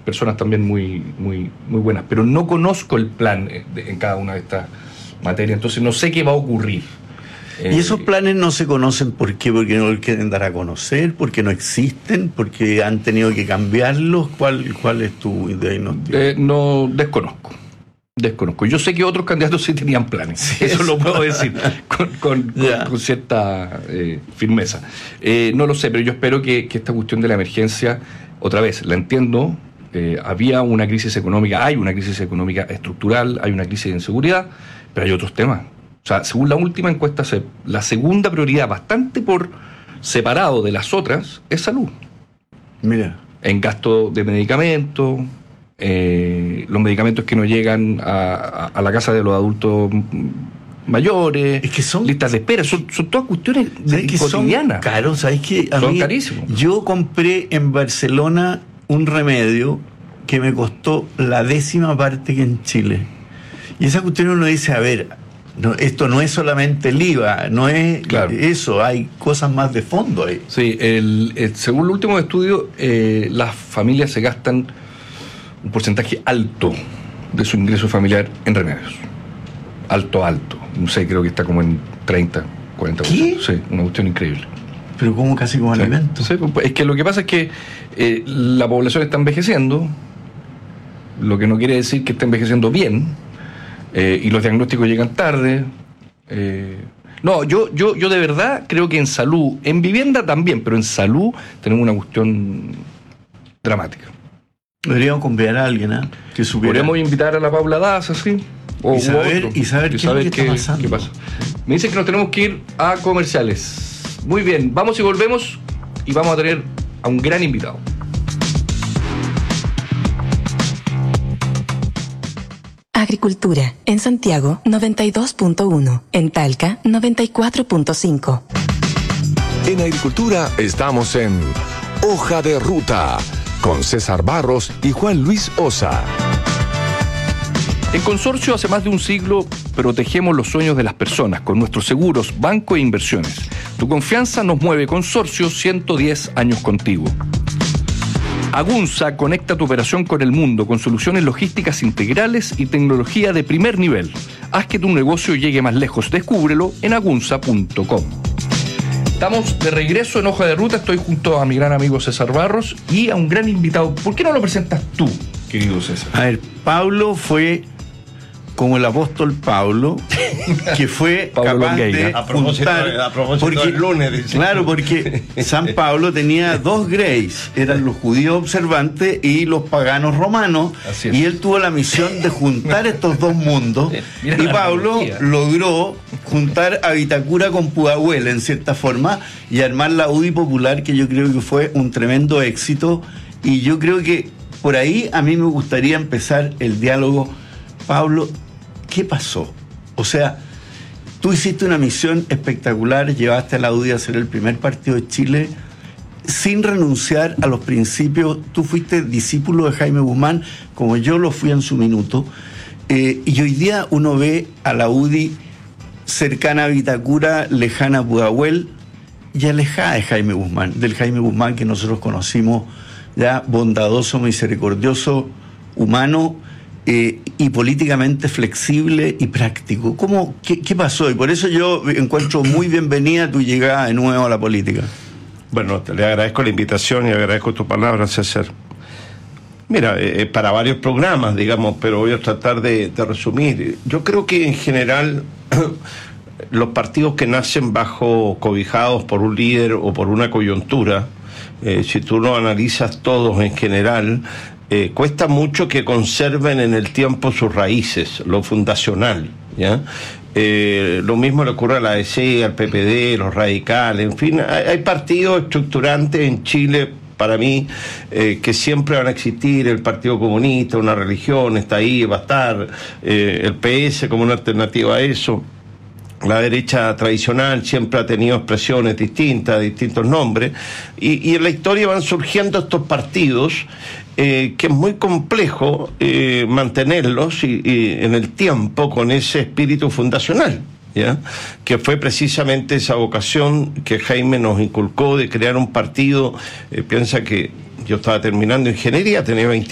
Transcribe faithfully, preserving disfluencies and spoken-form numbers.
personas también muy, muy, muy buenas, pero no conozco el plan de, en cada una de estas materias, entonces no sé qué va a ocurrir. ¿Y esos planes no se conocen por qué? ¿Porque no los quieren dar a conocer? ¿Porque no existen? ¿Porque han tenido que cambiarlos? ¿Cuál, cuál es tu diagnóstico? Eh, no, desconozco. Desconozco. Yo sé que otros candidatos sí tenían planes. Sí, eso, eso lo puedo decir con, con, con, con cierta eh, firmeza. Eh, no lo sé, pero yo espero que, que esta cuestión de la emergencia, otra vez, la entiendo. Eh, había una crisis económica, hay una crisis económica estructural, hay una crisis de inseguridad, pero hay otros temas. O sea, según la última encuesta C E P, la segunda prioridad, bastante por separado de las otras, es salud. Mira. En gasto de medicamentos, eh, los medicamentos que no llegan a, a, a la casa de los adultos mayores, es que son, listas de espera, son, son todas cuestiones de, que cotidianas. Son caros, ¿sabes qué? A son mí, carísimos. Yo compré en Barcelona un remedio que me costó la décima parte que en Chile. Y esa cuestión uno dice, a ver... No, esto no es solamente el I V A, no es claro. Eso, hay cosas más de fondo ahí. Sí, el, el, según el último estudio, eh, las familias se gastan un porcentaje alto de su ingreso familiar en remedios. Alto, alto. No sé, creo que está como en treinta, cuarenta por ciento. ¿Qué? Sí, una cuestión increíble. Pero como casi como sí. alimentos. Sí, es que lo que pasa es que eh, la población está envejeciendo, lo que no quiere decir que esté envejeciendo bien. Eh, y los diagnósticos llegan tarde. Eh, no, yo, yo, yo de verdad creo que en salud, en vivienda también, pero en salud tenemos una cuestión dramática. Deberíamos convidar a alguien, ¿eh? Que supiera. Podríamos invitar a la Paula Daza, ¿sí? O y saber, y saber, y qué, saber qué, qué, está pasando. qué pasa. Me dicen que nos tenemos que ir a comerciales. Muy bien, vamos y volvemos y vamos a tener a un gran invitado. Agricultura, en Santiago noventa y dos punto uno, en Talca noventa y cuatro punto cinco. En Agricultura estamos en Hoja de Ruta, con César Barros y Juan Luis Osa. En Consorcio, hace más de un siglo, protegemos los sueños de las personas con nuestros seguros, banco e inversiones. Tu confianza nos mueve. Consorcio, ciento diez años contigo. Agunza conecta tu operación con el mundo con soluciones logísticas integrales y tecnología de primer nivel. Haz que tu negocio llegue más lejos. Descúbrelo en agunza punto com. Estamos de regreso en Hoja de Ruta. Estoy junto a mi gran amigo César Barros y a un gran invitado. ¿Por qué no lo presentas tú, querido César? A ver, Pablo fue como el apóstol Pablo, que fue Pablo capaz Longueira. de a propósito, juntar, a propósito porque, del lunes, dice. Claro, porque San Pablo tenía dos Greys, eran los judíos observantes y los paganos romanos, y él tuvo la misión de juntar estos dos mundos. Mira, y Pablo logró juntar a Vitacura con Pudahuel en cierta forma y armar la U D I Popular, que yo creo que fue un tremendo éxito, y yo creo que por ahí a mí me gustaría empezar el diálogo. Pablo, ¿qué pasó? O sea, tú hiciste una misión espectacular, llevaste a la U D I a ser el primer partido de Chile sin renunciar a los principios. Tú fuiste discípulo de Jaime Guzmán, como yo lo fui en su minuto, eh, y hoy día uno ve a la U D I cercana a Vitacura, lejana a Pudahuel y alejada de Jaime Guzmán, del Jaime Guzmán que nosotros conocimos, ya bondadoso, misericordioso, humano, Eh, y políticamente flexible y práctico. ¿Cómo, qué, ¿Qué pasó? Y por eso yo encuentro muy bienvenida tu llegada de nuevo a la política. Bueno, te le agradezco la invitación y agradezco tus palabras, César. Mira, eh, para varios programas, digamos, pero voy a tratar de, de resumir. Yo creo que en general los partidos que nacen bajo cobijados por un líder o por una coyuntura, eh, si tú lo analizas todos en general, Eh, cuesta mucho que conserven en el tiempo sus raíces, lo fundacional, ¿ya? Eh, lo mismo le ocurre a la A D C, al P P D, los radicales, en fin, hay, hay partidos estructurantes en Chile, para mí, eh, que siempre van a existir. El Partido Comunista, una religión, está ahí, va a estar, eh, el P S como una alternativa a eso. La derecha tradicional siempre ha tenido expresiones distintas, distintos nombres, y, y en la historia van surgiendo estos partidos eh, que es muy complejo eh, mantenerlos y, y en el tiempo con ese espíritu fundacional, ¿ya? Que fue precisamente esa vocación que Jaime nos inculcó de crear un partido. Eh, piensa que yo estaba terminando ingeniería, tenía veinte